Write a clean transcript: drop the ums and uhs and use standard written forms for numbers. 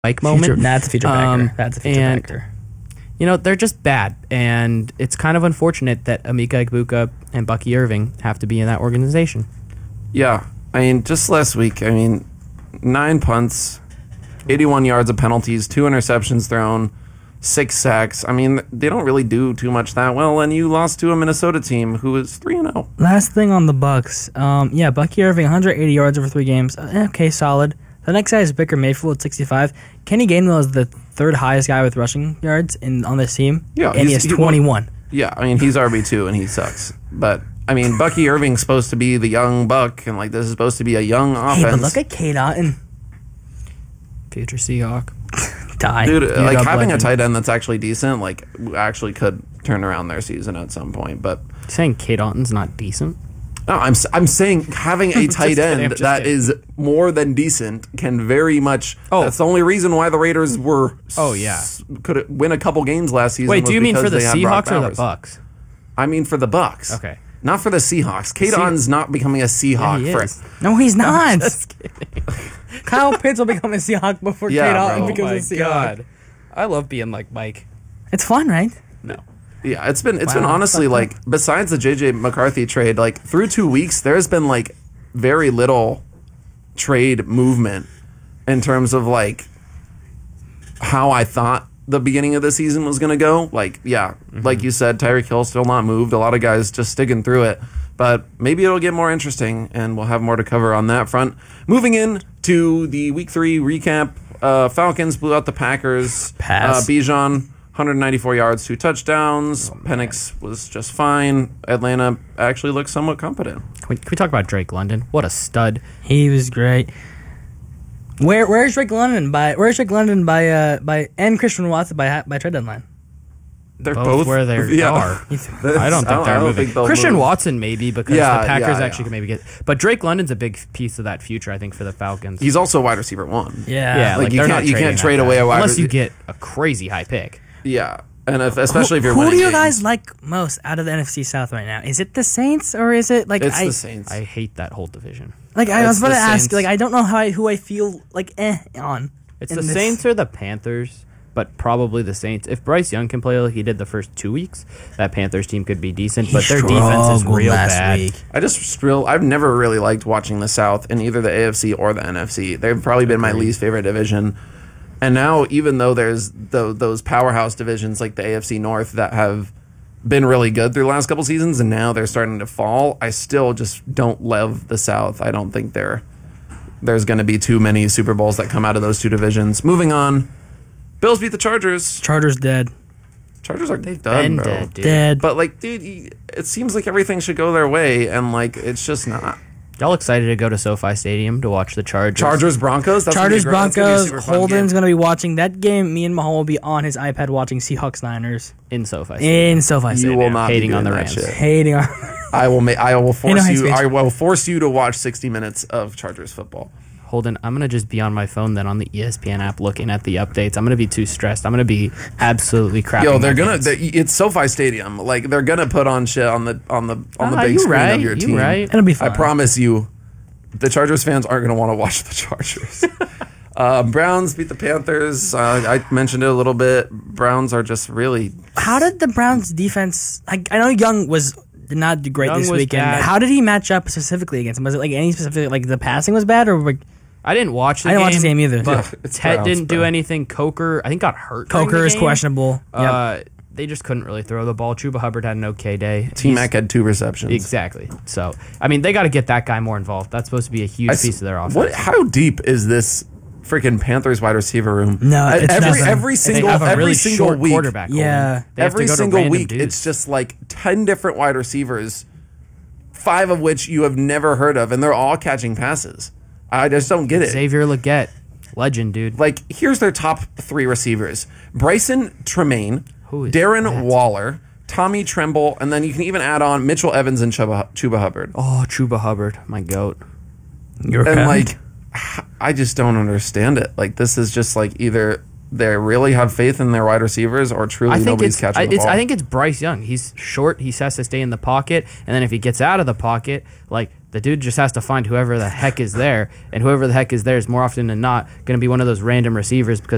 Mike moment. That's a future factor. That's a future factor. They're just bad, and it's kind of unfortunate that Emeka Egbuka and Bucky Irving have to be in that organization. Yeah, just last week, 9 punts, 81 yards of penalties, 2 interceptions thrown, 6 sacks. They don't really do too much that well, and you lost to a Minnesota team who is 3-0. Last thing on the Bucks. Bucky Irving, 180 yards over 3 games. Okay, solid. The next guy is Baker Mayfield at 65. Kenny Gainwell is the 3rd highest guy with rushing yards on this team. Yeah, and he has 21. He's RB2 and he sucks. But Bucky Irving's supposed to be the young buck, and this is supposed to be a young offense. Hey, but look at Cade Otton. Future Seahawk. Dude, having a tight end that's actually decent, actually could turn around their season at some point. But You're saying Cade Otton's not decent? No, I'm saying having a tight end that is more than decent can very much. Oh, that's the only reason why the Raiders were. Oh yeah, could win a couple games last season. Wait, do you mean for the Seahawks or the Bucks? I mean for the Bucks. Okay, not for the Seahawks. Cade Otton's not becoming a Seahawk. No, he's not. Just kidding. Kyle Pitts will become a Seahawk before Cade Otton becomes a Seahawk. God. I love being like Mike. It's fun, right? No. Yeah, it's been honestly besides the JJ McCarthy trade, through 2 weeks there's been very little trade movement in terms of how I thought the beginning of the season was going to go. Like you said, Tyreek Hill still not moved. A lot of guys just sticking through it. But maybe it'll get more interesting, and we'll have more to cover on that front. Moving in to the Week 3 recap, Falcons blew out the Packers. Bijan, 194 yards, 2 touchdowns. Penix was just fine. Atlanta actually looked somewhat competent. Can we talk about Drake London? What a stud. He was great. Where's Drake London and Christian Watson by trade deadline? They're both where they are. I don't think they're moving. Christian Watson maybe because the Packers actually could maybe get. But Drake London's a big piece of that future, I think, for the Falcons. He's also wide receiver 1. Yeah. You can't trade away a wide unless you get a crazy high pick. Yeah. And especially if you're winning. Who do you guys like most out of the NFC South right now? Is it the Saints or is it it's the Saints? I hate that whole division. I was about to ask. I don't know who I feel on. It's the Saints or the Panthers, but probably the Saints. If Bryce Young can play like he did the first 2 weeks, that Panthers team could be decent. But their defense is real bad. I've never really liked watching the South in either the AFC or the NFC. They've probably been my least favorite division. And now, even though there's those powerhouse divisions like the AFC North that have been really good through the last couple seasons, and now they're starting to fall, I still just don't love the South. I don't think there's going to be too many Super Bowls that come out of those two divisions. Moving on, Bills beat the Chargers. Chargers dead. Chargers are done, bro. Dead, dude. Dead. But it seems like everything should go their way, and it's just not. Y'all excited to go to SoFi Stadium to watch the Chargers? Chargers-Broncos? Chargers-Broncos. Holden's going to be watching that game. Me and Mahal will be on his iPad watching Seahawks-Niners. In SoFi Stadium. You will not hating on the Rams. Hating on I will force you to watch 60 minutes of Chargers football. Holden, I'm going to just be on my phone then on the ESPN app looking at the updates. I'm going to be too stressed. I'm going to be absolutely crapping. It's SoFi Stadium. They're going to put on shit on the big screen of your team. Right. It'll be fun. I promise you, the Chargers fans aren't going to want to watch the Chargers. Browns beat the Panthers. I mentioned it a little bit. Browns are just really... How did the Browns defense... I know Young did not do great Young this weekend. Bad. How did he match up specifically against him? Was it any specific... the passing was bad or... I didn't watch the game. I didn't watch the game either. But Ted didn't do anything. Coker, I think, got hurt. Coker is questionable. They just couldn't really throw the ball. Chuba Hubbard had an okay day. T-Mac had 2 receptions. Exactly. So, they got to get that guy more involved. That's supposed to be a huge piece of their offense. How deep is this freaking Panthers wide receiver room? No, it's every single week. Quarterback. Yeah. Every single week, it's just 10 different wide receivers, 5 of which you have never heard of, and they're all catching passes. I just don't get it. Xavier Legette, legend, dude. Here's their top 3 receivers: Bryson Tremaine, Darren Waller, Tommy Tremble, and then you can even add on Mitchell Evans and Chuba Hubbard. Oh, Chuba Hubbard, my goat. I just don't understand it. This is just either they really have faith in their wide receivers or truly nobody's catching the ball. I think it's Bryce Young. He's short. He has to stay in the pocket, and then if he gets out of the pocket, the dude just has to find whoever the heck is there, and whoever the heck is there is more often than not going to be one of those random receivers because